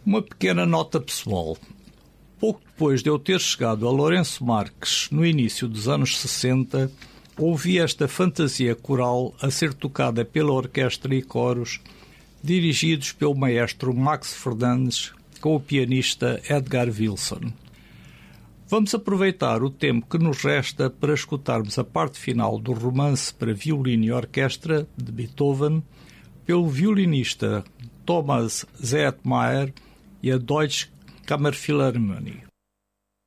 Uma pequena nota pessoal. Pouco depois de eu ter chegado a Lourenço Marques, no início dos anos 60, ouvi esta fantasia coral a ser tocada pela orquestra e coros, dirigidos pelo maestro Max Fernandes, com o pianista Edgar Wilson. Vamos aproveitar o tempo que nos resta para escutarmos a parte final do romance para violino e orquestra, de Beethoven, pelo violinista Thomas Zetmayer e a Deutsche Kammerphilharmonie.